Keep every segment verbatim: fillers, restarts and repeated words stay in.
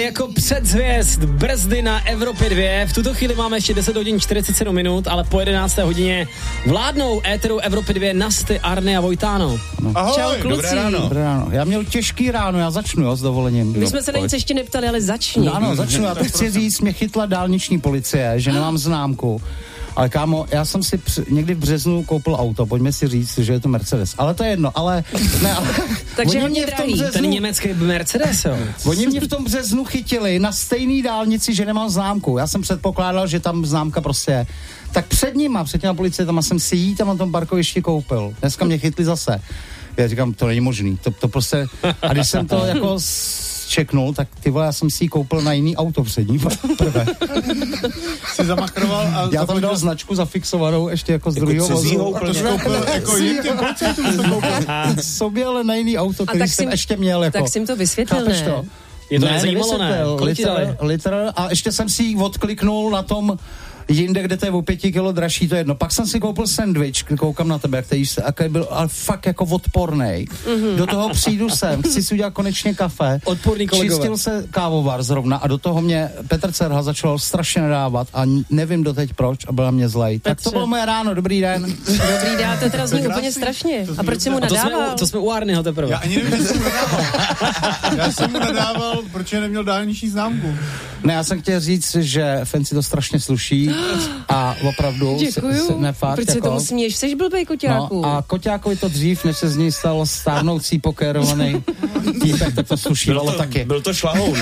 jako předzvěst brzdy na Evropě dva. V tuto chvíli máme ještě deset hodin čtyřicet sedm minut, ale po jedenácté hodině vládnou éteru Evropy dva Nasty, Arny a Vojtáno. Ahoj, čau kluci. Dobré ráno. Dobré ráno. Já měl těžký ráno, já začnu, jo, s dovolením. My jsme se na nic ještě neptali, ale začni. No, ano, začnu. Já to chci říct, mě chytla dálniční policie, že nemám známku. Ale kámo, já jsem si při, někdy v březnu koupil auto, pojďme si říct, že je to Mercedes. Ale to je jedno, ale... Ne, ale takže oni mě v tom březnu, ten německý Mercedes, jo. Oni mě v tom březnu chytili na stejný dálnici, že nemám známku. Já jsem předpokládal, že tam známka prostě je. Tak před nima, před těma policie, tam jsem si jí tam na tom parkovišti koupil. Dneska mě chytli zase. Já říkám, to není možný. To, to prostě... A když jsem to jako čeknul, tak ty vole, já jsem si ji koupil na jiný auto přední prvé. Jsi zamachroval a... Já tam dal značku zafixovanou ještě jako z jako druhého vozu. A to jsi koupil jako jiným těm policajtům jsi to koupil. Sobě, ale na jiný auto, který jsem ještě měl jako... Tak jsi jim to vysvětlil, ne? To? Je to ne, nezajímalo, ne? Litr, litr, a ještě jsem si ji odkliknul na tom jinde, kde to je o pěti kilo dražší, to je jedno. Pak jsem si koupil sandwich, koukám na tebe, který byl ale fakt jako odpornej. Mm-hmm. Do toho přijdu sem, chci si udělat konečně kafe. Odporný kolegové. Čistil se kávovar zrovna a do toho mě Petr Cerha začal strašně nadávat a nevím doteď proč a byla mě zlej. Tak to bylo moje ráno, dobrý den. Dobrý den, to teda zní úplně strašně. A proč jsi mu nadával? To jsme, to jsme u Arnyho teprve. Já ani nevím, že jsem mu nadával. Já jsem mu nadával, protože neměl dálniční známku. Ne, já jsem chtěl říct, že Fancy to strašně sluší a opravdu děkuju. Se, se, ne, fakt, proč se jako, tomu směješ? Jsi blbej, Koťáku. No, a Koťákovi to dřív, než se z něj stal stárnoucí pokérovaný týpek, tak to slušívalo taky. Byl to šlahoun.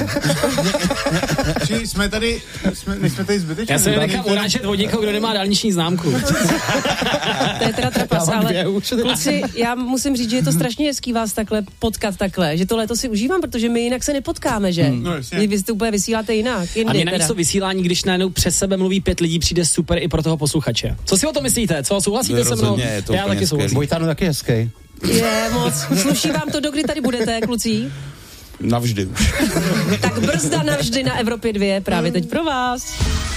jsme tady, jsme, my jsme tady zbytečně. Já se nechám urážet od někoho, kdo nemá dálniční známku. To je teda trapas, ale kluci, já musím říct, že je to strašně hezký vás takhle potkat takhle, že to léto si užívám, protože my jinak se nepotkáme, že? Hmm. No, vy to úplně vysíláte jinak. Jindy, a mě navíc to vysílání, když najednou přes sebe mluví pět lidí, přijde super i pro toho posluchače. Co si o tom myslíte? Co souhlasíte se mnou? Já taky souhlasím. Vojtáno taky hezký. Je moc. Sluší vám to, dokdy tady budete, kluci? Navždy už. Tak brzda navždy na Evropě dva právě teď pro vás.